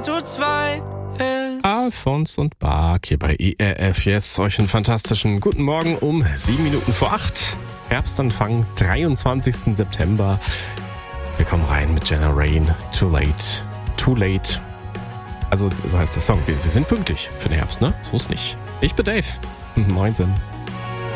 zu zweit ist. Alphons und Bark hier bei ERF Yes. Euch einen fantastischen guten Morgen um 7 Minuten vor 8. Herbstanfang, 23. September. Wir kommen rein mit Jenna Rain. Too late. Too late. Also, so heißt der Song. Wir sind pünktlich für den Herbst, ne? So ist nicht. Ich bin Dave. Moinsen.